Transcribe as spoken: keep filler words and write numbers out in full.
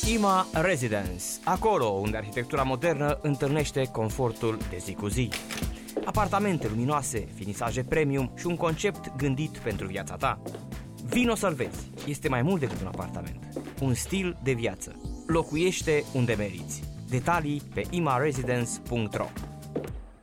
Ima Residence, acolo unde arhitectura modernă întâlnește confortul de zi cu zi. Apartamente luminoase, finisaje premium și un concept gândit pentru viața ta. Vino să-l vezi, este mai mult decât un apartament, un stil de viață. Locuiește unde meriți. Detalii pe ima residence punct ro.